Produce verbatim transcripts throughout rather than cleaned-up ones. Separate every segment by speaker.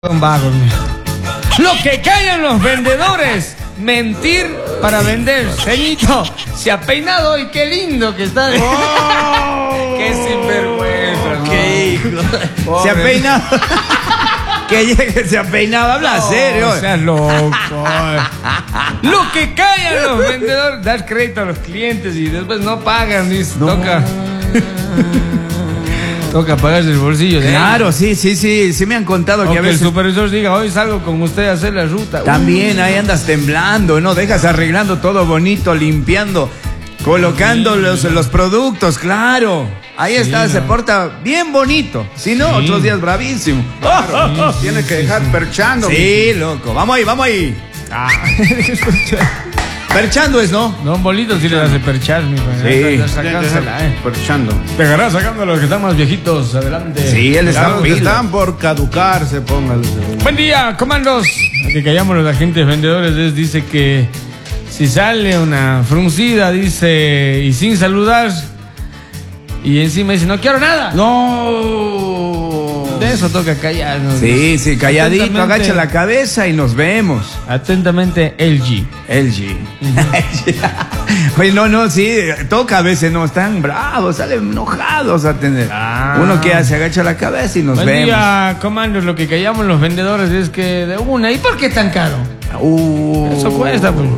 Speaker 1: Vagos. Lo que callan los vendedores, mentir para vender. Ceñito, se ha peinado hoy, qué lindo que está. Oh, qué sinvergüenza, no.
Speaker 2: Qué hijo.
Speaker 1: Pobre.
Speaker 2: Se ha peinado. Que llegue, se ha peinado, habla
Speaker 1: No,
Speaker 2: serio.
Speaker 1: Seas loco. Lo que callan los vendedores, dar crédito a los clientes y después no pagan, dice, no. Toca. Toca pagarse el bolsillo de
Speaker 2: Claro,
Speaker 1: ellos.
Speaker 2: sí, sí, sí, sí me han contado
Speaker 1: O
Speaker 2: que
Speaker 1: que
Speaker 2: a veces
Speaker 1: el supervisor diga, hoy salgo con usted a hacer la ruta.
Speaker 2: también ahí andas temblando, ¿no? Dejas arreglando todo bonito, limpiando, colocando sí. los, los productos, claro. Ahí sí, está, no. Se porta bien bonito. Si no, sí. Otros días bravísimo.
Speaker 3: Claro, sí, sí, tiene que dejar sí, perchando.
Speaker 2: Sí, loco. Vamos ahí, vamos ahí. Ah. Perchando es, ¿no?
Speaker 1: No, un bolito sí le hace perchar, mi padre.
Speaker 2: Sí.
Speaker 1: Sacársela, eh.
Speaker 3: Perchando.
Speaker 1: Te agarrás sacando a los que están más viejitos. Adelante.
Speaker 2: Sí, él está.
Speaker 3: Los que están por caducarse, póngale.
Speaker 1: Buen día, comandos. Que callamos los agentes vendedores es, dice que si sale una fruncida, dice, y sin saludar, y encima dice, no quiero nada.
Speaker 2: No.
Speaker 1: De eso toca callarnos.
Speaker 2: Sí, sí, calladito, agacha la cabeza y nos vemos.
Speaker 1: Atentamente, L G.
Speaker 2: L G. Oye, no, no, sí, toca a veces, no, están bravos, salen enojados a atender. Ah. Uno que hace, agacha la cabeza y nos
Speaker 1: Buen
Speaker 2: vemos.
Speaker 1: Día, comandos, lo que callamos los vendedores es que de una, ¿y por qué tan caro?
Speaker 2: Uh.
Speaker 1: Eso cuesta, pues.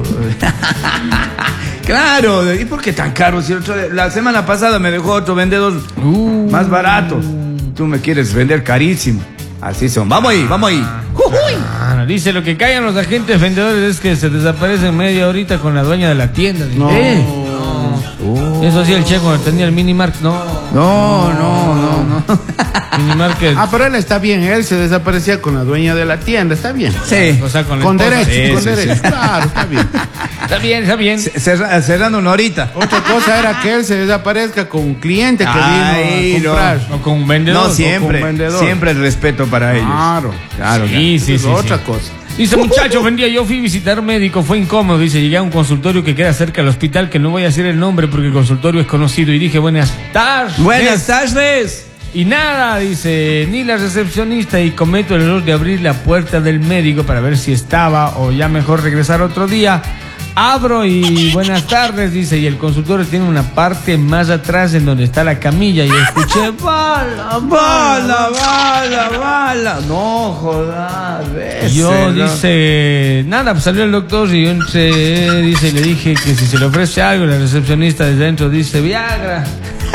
Speaker 2: Claro, ¿y por qué tan caro? Si otro, la semana pasada me dejó otro vendedor uh. más barato. Tú me quieres vender carísimo. Así son. Vamos ahí, vamos ahí.
Speaker 1: Ah, dice, lo que callan los agentes vendedores es que se desaparecen media horita con la dueña de la tienda.
Speaker 2: No.
Speaker 1: ¿Eh? No. Uh. Eso hacía el Che cuando tenía el Minimarket. No.
Speaker 2: No, no, no, no.
Speaker 1: Minimarket.
Speaker 3: Ah, pero él está bien. Él se desaparecía con la dueña de la tienda. Está bien.
Speaker 2: Sí.
Speaker 1: O sea, con,
Speaker 3: con derecho,
Speaker 2: sí,
Speaker 3: con
Speaker 2: sí,
Speaker 3: derecho.
Speaker 2: Sí.
Speaker 3: Claro, está bien.
Speaker 1: Está bien, está bien.
Speaker 2: Cerra, cerrando una horita.
Speaker 3: Otra cosa era que él se desaparezca con un cliente que
Speaker 2: Ay,
Speaker 3: vino a comprar.
Speaker 1: No. O con un vendedor.
Speaker 2: No, siempre.
Speaker 3: O con un vendedor.
Speaker 2: Siempre el respeto para ellos.
Speaker 3: Claro.
Speaker 2: Claro.
Speaker 1: Sí, sí, sí.
Speaker 3: Otra
Speaker 1: sí.
Speaker 3: cosa.
Speaker 1: Dice, muchacho, buen día, yo fui a visitar un médico, fue incómodo, dice, llegué a un consultorio que queda cerca del hospital, que no voy a decir el nombre porque el consultorio es conocido, y dije, buenas tardes.
Speaker 2: Buenas tardes.
Speaker 1: Y nada, dice, ni la recepcionista, y cometo el error de abrir la puerta del médico para ver si estaba, o ya mejor regresar otro día. Abro y buenas tardes, dice, y el consultorio tiene una parte más atrás en donde está la camilla, y escuché, bala, bala, bala, bala. No, jodas, ves. Yo, no. Dice, nada, pues salió el doctor y yo entré, dice, y le dije que si se le ofrece algo, la recepcionista desde dentro dice, Viagra.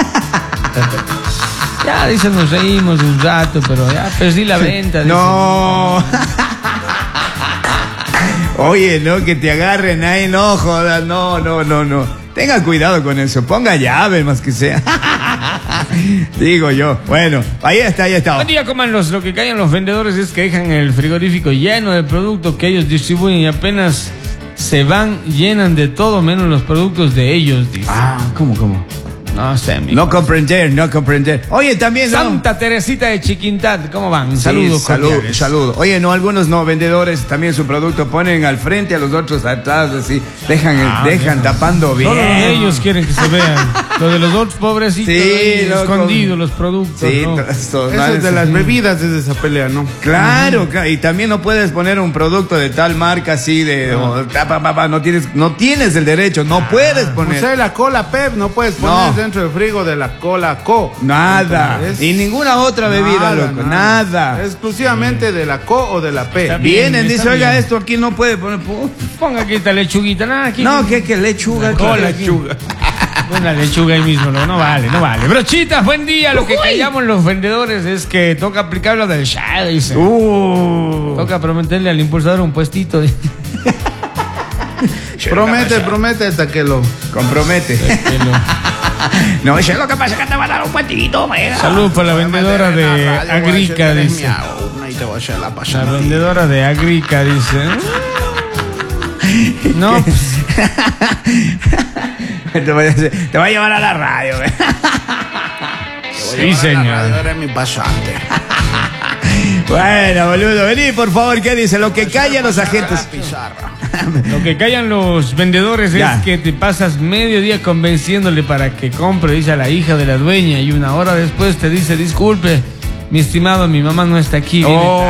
Speaker 1: Ya, dice, nos reímos un rato, pero ya perdí la venta. Dice,
Speaker 2: no. Oye, no, que te agarren ahí, no, jodas, no, no, no, no. Tenga cuidado con eso, ponga llave más que sea. Digo yo. Bueno, ahí está, ahí está.
Speaker 1: Buen día, comandos. Lo que callan los vendedores es que dejan el frigorífico lleno de productos que ellos distribuyen y apenas se van, llenan de todo menos los productos de ellos, dice.
Speaker 2: Ah, ¿cómo, cómo?
Speaker 1: No sé, mi
Speaker 2: No
Speaker 1: cosa.
Speaker 2: comprender, no comprender. Oye, también...
Speaker 1: Santa
Speaker 2: no.
Speaker 1: Teresita de Chiquintad, ¿cómo van?
Speaker 2: Sí,
Speaker 1: Saludos,
Speaker 2: salud,
Speaker 1: cordiales.
Speaker 2: salud. Oye, no, algunos no vendedores también su producto ponen al frente, a los otros atrás, así. Dejan,
Speaker 1: Ah,
Speaker 2: dejan
Speaker 1: no.
Speaker 2: tapando bien.
Speaker 1: Solo ellos quieren que se vean. Lo de los otros pobrecitos,
Speaker 2: Sí,
Speaker 1: ahí,
Speaker 2: loco.
Speaker 1: escondidos los productos.
Speaker 2: Sí,
Speaker 1: ¿no?
Speaker 2: esto,
Speaker 3: Eso es de las bebidas, es de esa pelea, ¿no?
Speaker 2: Claro, uh-huh. Y también no puedes poner un producto de tal marca así de uh-huh. o, pa, pa, pa, no tienes no tienes el derecho, no ah, puedes poner.
Speaker 3: O sea, la cola Pep no puedes poner no. dentro del frigo de la cola Co.
Speaker 2: Nada. Es... Y ninguna otra bebida, nada, loco, nada. nada.
Speaker 3: Exclusivamente de la Co o de la P.
Speaker 2: Vienen, dice, oiga, esto aquí no puede poner.
Speaker 1: Ponga aquí esta lechuguita, nada, aquí.
Speaker 2: No, que que lechuga,
Speaker 1: cola, lechuga. Una lechuga ahí mismo, no, no vale, no vale. Brochitas, buen día. Lo que callamos los vendedores es que toca aplicar lo del Shah, dice.
Speaker 2: Uh.
Speaker 1: Toca prometerle al impulsador un puestito.
Speaker 3: Promete, promete hasta que lo
Speaker 2: compromete.
Speaker 1: Que lo...
Speaker 2: No, eso es lo que pasa, que te va a dar un puestito.
Speaker 1: Salud para la vendedora de Agrica, dice. La vendedora de Agrica, dice. No.
Speaker 2: Te voy, a, te voy a llevar a la radio.
Speaker 1: Sí, señor.
Speaker 3: Eres mi pasante.
Speaker 2: Bueno, boludo, vení por favor. ¿Qué dice? Lo que callan los agentes.
Speaker 1: Lo que callan los vendedores ya. Es que te pasas medio día convenciéndole para que compre, dice a la hija de la dueña, y una hora después te dice, disculpe, mi estimado, mi mamá no está aquí.
Speaker 2: Oh.